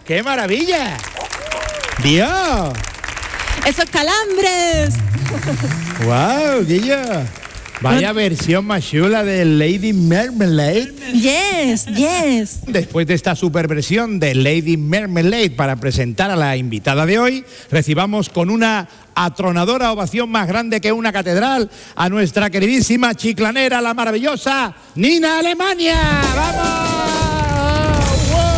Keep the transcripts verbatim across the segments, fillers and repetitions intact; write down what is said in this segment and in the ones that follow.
¡Qué maravilla! ¡Dios! ¡Esos calambres! ¡Wow, Guilla! Vaya versión más chula de Lady Marmalade. Yes, yes. Después de esta superversión de Lady Marmalade para presentar a la invitada de hoy, recibamos con una atronadora ovación más grande que una catedral a nuestra queridísima chiclanera, la maravillosa Nina Alemania. ¡Vamos!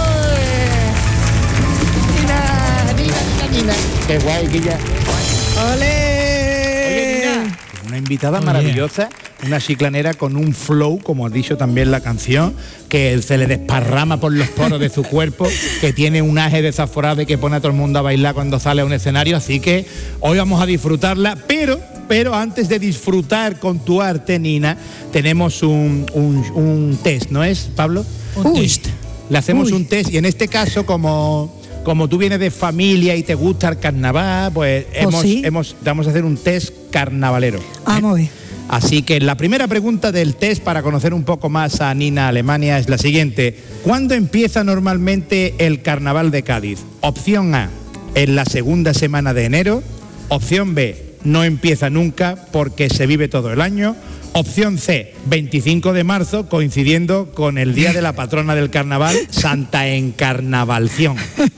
¡Uy! Nina, Nina, Nina, Nina. ¡Qué guay, Guilla! ¡Ole! Oye, Nina, una invitada oh, maravillosa, yeah. Una chiclanera con un flow, como ha dicho también la canción, que se le desparrama por los poros de su cuerpo, que tiene un aje desaforado y que pone a todo el mundo a bailar cuando sale a un escenario, así que hoy vamos a disfrutarla, pero, pero antes de disfrutar con tu arte, Nina, tenemos un, un, un test, ¿no es, Pablo? Un Uy. test. Le hacemos Uy. un test y en este caso, como... Como tú vienes de familia y te gusta el carnaval, pues hemos, sí? hemos, vamos a hacer un test carnavalero. Vamos a ver. Así que la primera pregunta del test para conocer un poco más a Nina Alemania es la siguiente. ¿Cuándo empieza normalmente el carnaval de Cádiz? Opción A, en la segunda semana de enero. Opción B, no empieza nunca porque se vive todo el año. Opción C, veinticinco de marzo, coincidiendo con el día de la patrona del carnaval, Santa Encarnavalción.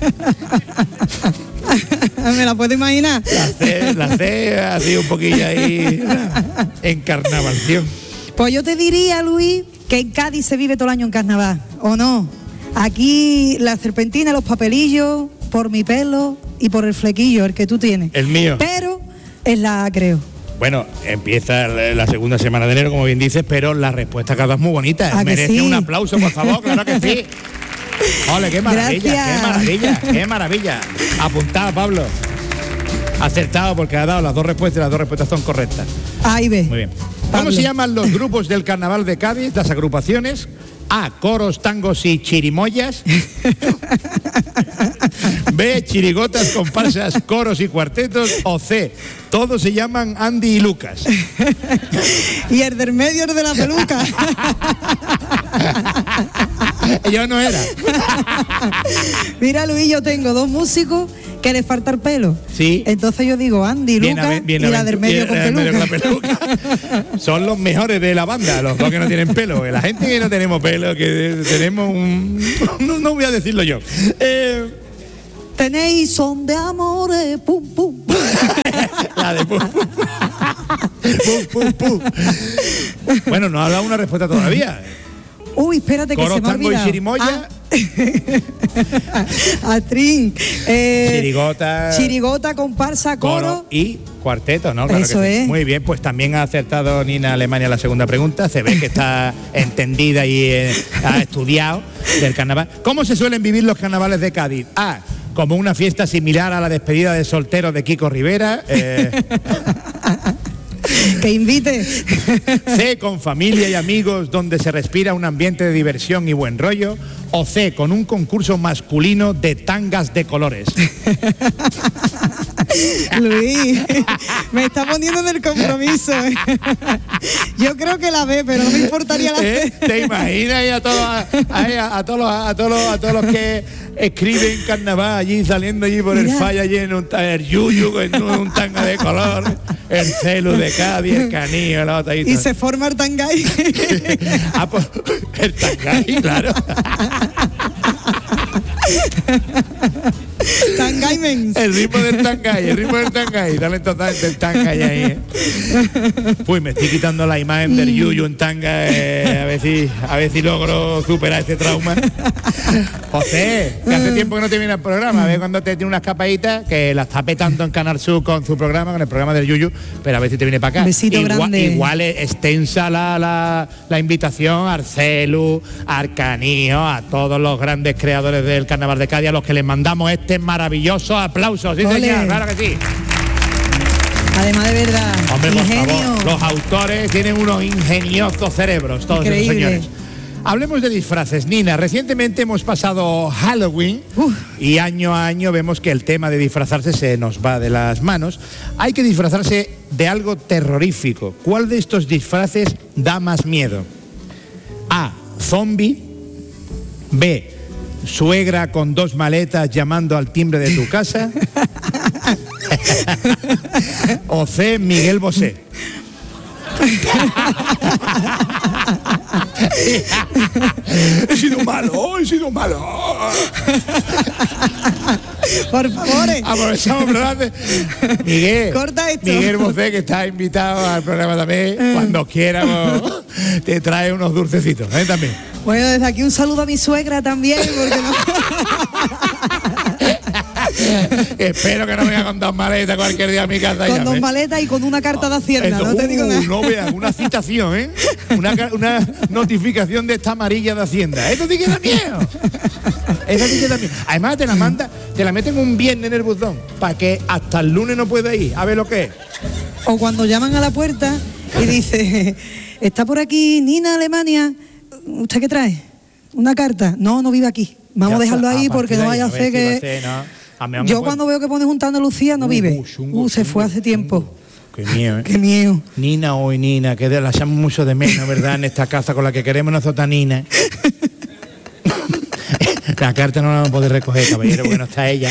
¿Me la puedo imaginar? La C, la C ha sido un poquillo ahí, Encarnavalción. Pues yo te diría, Luis, que en Cádiz se vive todo el año en carnaval, ¿o no? Aquí la serpentina, los papelillos, por mi pelo y por el flequillo, el que tú tienes. El mío. Pero es la A, creo. Bueno, empieza la segunda semana de enero, como bien dices, pero la respuesta cada vez es muy bonita. Merece sí? un aplauso, por favor, claro que sí. Ole, qué maravilla, Gracias. qué maravilla, qué maravilla. Apuntado, Pablo. Acertado, porque ha dado las dos respuestas y las dos respuestas son correctas. Ahí ve. Muy bien. ¿Cómo se llaman los grupos del carnaval de Cádiz, las agrupaciones? A, coros, tangos y chirimoyas. B, chirigotas, comparsas, coros y cuartetos. O C, todos se llaman Andy y Lucas. Y el del medio es de la peluca. Yo no era. Mira, Luis, yo tengo dos músicos que les falta el pelo. Sí. Entonces yo digo Andy, Lucas y la del medio con peluca. Medio con peluca. Son los mejores de la banda, los dos que no tienen pelo. La gente que no tenemos pelo, que tenemos un... No, no voy a decirlo yo. Eh... Tenéis son de amores, pum, pum. La de pum, pum. Pum, pum, pum. Bueno, no ha dado una respuesta todavía. Uy, espérate, que se me ha olvidado. Y chirimoya. Ah. Atrín. Eh, chirigota. Chirigota, comparsa, coro. coro y cuarteto, ¿no? Claro Eso que sí. es. Muy bien, pues también ha acertado Nina Alemania la segunda pregunta. Se ve que está entendida y eh, ha estudiado del carnaval. ¿Cómo se suelen vivir los carnavales de Cádiz? A, como una fiesta similar a la despedida de soltero de Kiko Rivera. Eh, que invite. C, con familia y amigos donde se respira un ambiente de diversión y buen rollo. O C, con un concurso masculino de tangas de colores. Luis, me está poniendo en el compromiso. Yo creo que la B, pero no me importaría la C. ¿Eh? ¿Te imaginas a todos, a, a, a, todos los, a, todos los, a todos los que escriben carnaval allí, saliendo allí por Mira. el falla allí en un el yuyu, en un, un tanga de color, el celu de Cádiz, el canillo, la otra y, y se forma el tangay. Ah, pues, el tangay, claro. Tangay mens. El ritmo del tangay, el ritmo del tangay, dale totalmente el tangay ahí. ¿eh? Uy, me estoy quitando la imagen del yuyu en tanga, eh, a ver si a ver si logro superar este trauma. José, que hace tiempo que no te viene al programa, a ver cuando te tiene unas capaditas, que la está petando en Canal Sur con su programa, con el programa del yuyu, pero a ver si te viene para acá. Besito igual, grande. Igual es extensa la, la, la invitación a Arcelu, a Arcanío, a todos los grandes creadores del Carnaval de Cádiz, a los que les mandamos este maravilloso aplauso. Sí, Ole. señor, claro que sí. Además, de verdad, Hombre, por ingenio. favor, los autores tienen unos ingeniosos cerebros, todos esos Increíble. señores. Hablemos de disfraces, Nina. Recientemente hemos pasado Halloween Uf. y año a año vemos que el tema de disfrazarse se nos va de las manos. Hay que disfrazarse de algo terrorífico. ¿Cuál de estos disfraces da más miedo? A, zombie. B, suegra con dos maletas llamando al timbre de tu casa. O C, Miguel Bosé. He sido malo, he sido malo. Por favor. Aprovechamos, ¿verdad? Miguel, corta esto. Miguel Bosé, que está invitado al programa también. Cuando quiera, te trae unos dulcecitos, ¿eh? También. Bueno, desde aquí un saludo a mi suegra también, porque no... Espero que no venga con dos maletas cualquier día a mi casa. Con ya, dos ¿eh? maletas y con una carta de Hacienda, Esto, no te uh, digo nada. No veas, una citación, ¿eh? Una, una notificación de esta amarilla de Hacienda. Esto sí que da miedo. Eso sí que da miedo. Además te la manda, te la meten un viernes en el buzón, para que hasta el lunes no pueda ir, a ver lo que es. O cuando llaman a la puerta y dice, está por aquí Nina Alemania, ¿usted qué trae? ¿Una carta? No, no vive aquí. Vamos Ya a dejarlo está, ahí a porque partir no de vaya a ahí, ser ver si va a que... ser, no. A mí, Yo pues, cuando veo que pones juntando Lucía no uh, vive. uh, chungo, Uh, se chungo, fue hace tiempo. chungo. Qué miedo, ¿eh? Qué miedo. Nina, hoy Nina, que la echamos mucho de menos, ¿verdad? En esta casa con la que queremos nosotros, Nina. La carta no la vamos a poder recoger, caballero, porque no está ella.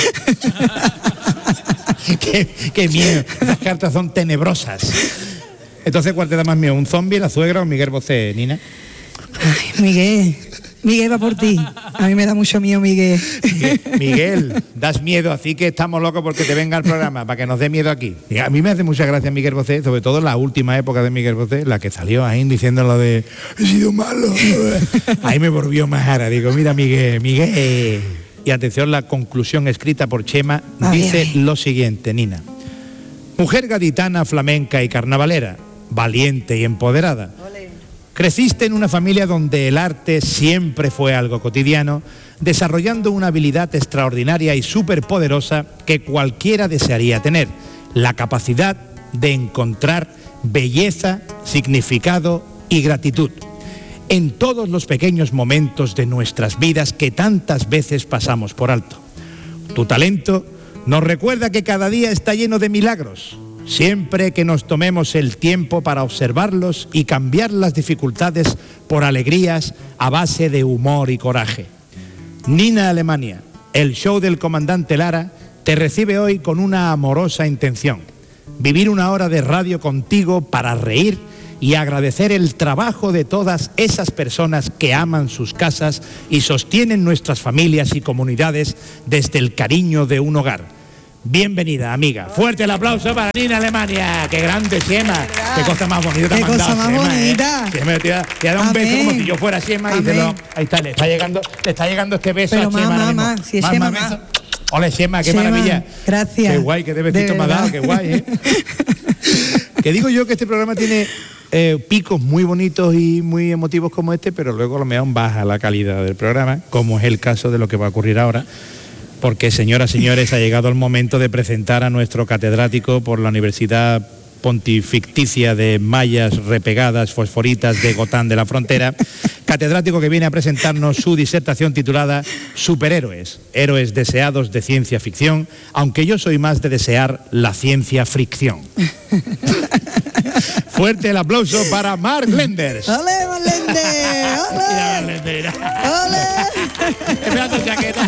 qué, qué miedo. Las cartas son tenebrosas. Entonces, ¿cuál te da más miedo? ¿Un zombie, la suegra o Miguel Bosé, Nina? Ay, Miguel, Miguel va por ti. A mí me da mucho miedo, Miguel. Miguel, Miguel, das miedo, así que estamos locos porque te venga al programa, para que nos dé miedo aquí. Y a mí me hace mucha gracia Miguel Bosé, sobre todo en la última época de Miguel Bosé, la que salió ahí diciendo lo de he sido malo. Ahí me volvió más ara. Digo, mira Miguel, Miguel. Y atención, la conclusión escrita por Chema Ay, dice ay. lo siguiente, Nina. Mujer gaditana, flamenca y carnavalera, valiente y empoderada. Creciste en una familia donde el arte siempre fue algo cotidiano, desarrollando una habilidad extraordinaria y superpoderosa que cualquiera desearía tener, la capacidad de encontrar belleza, significado y gratitud en todos los pequeños momentos de nuestras vidas que tantas veces pasamos por alto. Tu talento nos recuerda que cada día está lleno de milagros, siempre que nos tomemos el tiempo para observarlos y cambiar las dificultades por alegrías a base de humor y coraje. Nina Alemania, el show del comandante Lara, te recibe hoy con una amorosa intención: vivir una hora de radio contigo para reír y agradecer el trabajo de todas esas personas que aman sus casas y sostienen nuestras familias y comunidades desde el cariño de un hogar. Bienvenida, amiga. Fuerte el aplauso para Nina Alemania. Qué grande, Chema. Qué cosa más bonita te ha Qué cosa mandado, más Chema, bonita. ¿eh? Chema, te da, te da un Amén. beso como si yo fuera Chema. Y te lo, ahí está, le está llegando, le está llegando este beso Pero a Chema. más, ahora más, mismo. más, si es Más, Chema, más más. beso. Ole, Chema, qué Chema, maravilla. gracias. Qué guay, qué de De besito me ha dado, verdad. qué guay, ¿eh? Que digo yo que este programa tiene eh, picos muy bonitos y muy emotivos como este, pero luego lo mejor baja la calidad del programa, como es el caso de lo que va a ocurrir ahora. Porque, señoras y señores, ha llegado el momento de presentar a nuestro catedrático por la Universidad Pontificia de Mallas Repegadas Fosforitas de Gotán de la Frontera, catedrático que viene a presentarnos su disertación titulada Superhéroes, héroes deseados de ciencia ficción, aunque yo soy más de desear la ciencia fricción. Fuerte el aplauso para Mark Lenders. ¡Ole, Marlende! Mira, ¡Ole! Lenders, mira. ¡Ole! Qué pedazo de chaqueta.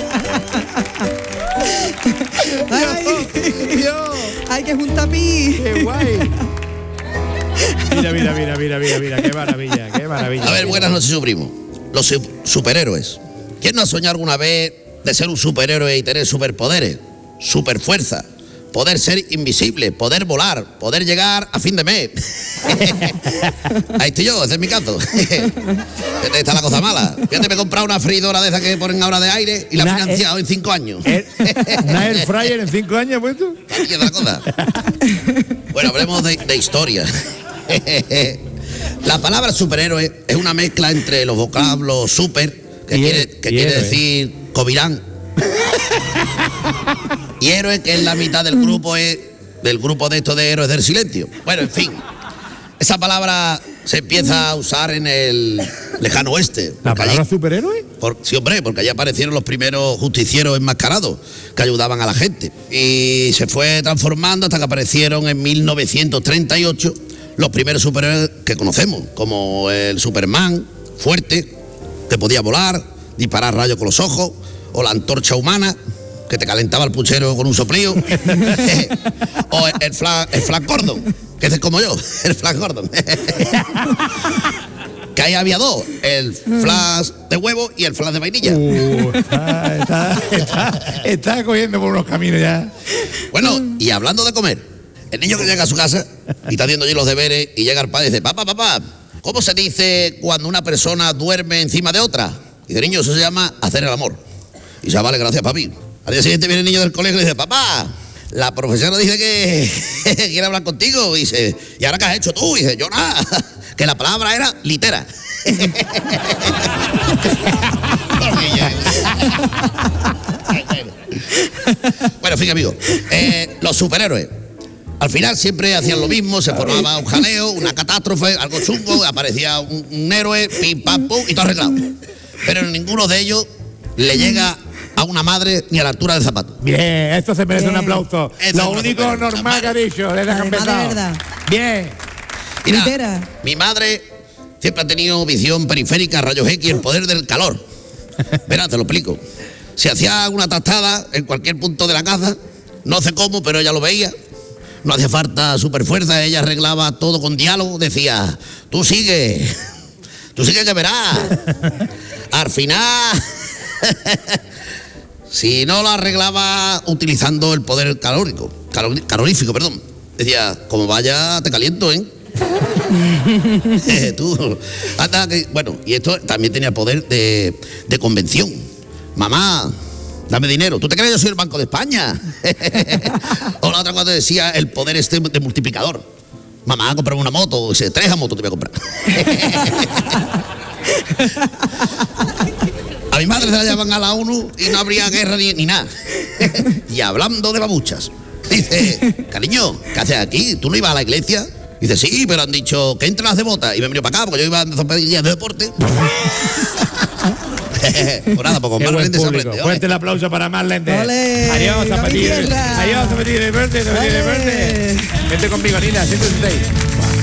¡Ay! Dios, ¡Ay, que es un tapiz! qué guay. Mira, mira, mira, mira, mira, mira, qué maravilla, qué maravilla. A ver, buenas noches, su primo. Los su- superhéroes. ¿Quién no ha soñado alguna vez de ser un superhéroe y tener superpoderes? Superfuerza. Poder ser invisible, poder volar, poder llegar a fin de mes. Ahí estoy yo, ese es mi caso. Esta es la cosa mala. Fíjate, me he comprado una freidora de esas que ponen ahora de aire y la he Una financiado en cinco años. Air- Una air fryer en cinco años, pues tú. Y es la cosa. Bueno, hablemos de, de historia. La palabra superhéroe es una mezcla entre los vocablos super, que Y quiere, héroe, que y quiere héroe. decir covirán, y héroe, que es la mitad del grupo, es, del grupo de estos de héroes del silencio. Bueno, en fin, esa palabra se empieza a usar en el lejano oeste. ¿La porque palabra allí- superhéroe? por- sí, hombre, porque allí aparecieron los primeros justicieros enmascarados que ayudaban a la gente. Y se fue transformando hasta que aparecieron en mil novecientos treinta y ocho los primeros superhéroes que conocemos, como el Superman, fuerte, que podía volar, disparar rayos con los ojos, o la antorcha humana, que te calentaba el puchero con un soplío, o el, el, flan, el flan Gordon, que es como yo, el flan Gordon. Que ahí había dos, el flash de huevo y el flash de vainilla. Uh, está, está, está, está cogiendo por unos caminos ya. Bueno, y hablando de comer, el niño que llega a su casa y está haciendo allí los deberes y llega el padre y dice, papá, papá, ¿cómo se dice cuando una persona duerme encima de otra? Y dice, niño, eso se llama hacer el amor. Y dice, vale, gracias, papi. Al día siguiente viene el niño del colegio y le dice, papá, la profesora dice que quiere hablar contigo. Y dice, ¿y ahora qué has hecho tú? Y dice, yo nada, que la palabra era litera. Bueno, fíjate, amigo, eh, los superhéroes al final siempre hacían lo mismo, se formaba un jaleo, una catástrofe, algo chungo, aparecía un, un héroe, pim, pam, pum, y todo arreglado. Pero ninguno de ellos le llega a una madre ni a la altura del zapato. Bien, esto se merece Bien. un aplauso. Esto Lo no único se merece. normal que ha dicho desde que ha Además, de empezado. verdad. Bien. Mira, Litera. mi madre siempre ha tenido visión periférica, rayos X, el poder del calor. Verá, te lo explico. Si hacía una tostada en cualquier punto de la casa, no sé cómo, pero ella lo veía. No hacía falta superfuerza, ella arreglaba todo con diálogo. Decía, tú sigue, tú sigue que verás. Al final, si no lo arreglaba utilizando el poder calórico, calor- calorífico, perdón, decía, como vaya, te caliento, ¿eh? Tú, anda, que, bueno, y esto también tenía poder de, de convención. Mamá, dame dinero. ¿Tú te crees que yo soy el Banco de España? O la otra cuando decía el poder este de multiplicador. Mamá, comprame una moto. Dice, tres a moto te voy a comprar. A mi madre se la llevan a la ONU y no habría guerra ni, ni nada. Y hablando de babuchas, dice, cariño, ¿qué haces aquí? ¿Tú no ibas a la iglesia? Dice, sí, pero han dicho que entras de bota. Y me he venido para acá porque yo iba a zapatillas de deporte. Pues nada, pues con Qué Marlene buen se público. aprende. Fuerte el aplauso para Marlene. Ole, Adiós, la zapatillas. tierra. Adiós, zapatillas de verde, zapatillas de Ole. verde. Vente conmigo, Nina, siéntate ahí.